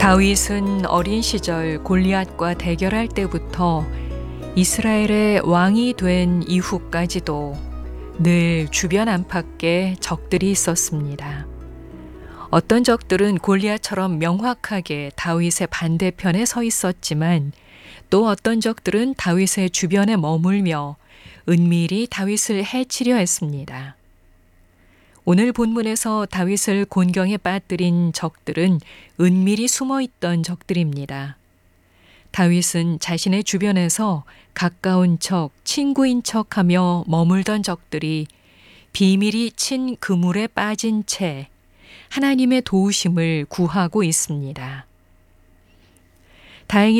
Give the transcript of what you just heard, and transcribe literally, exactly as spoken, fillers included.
다윗은 어린 시절 골리앗과 대결할 때부터 이스라엘의 왕이 된 이후까지도 늘 주변 안팎에 적들이 있었습니다. 어떤 적들은 골리앗처럼 명확하게 다윗의 반대편에 서 있었지만 또 어떤 적들은 다윗의 주변에 머물며 은밀히 다윗을 해치려 했습니다. 오늘 본문에서 다윗을 곤경에 빠뜨린 적들은 은밀히 숨어 있던 적들입니다. 다윗은 자신의 주변에서 가까운 척, 친구인 척하며 머물던 적들이 비밀이 친 그물에 빠진 채 하나님의 도우심을 구하고 있습니다. 다행히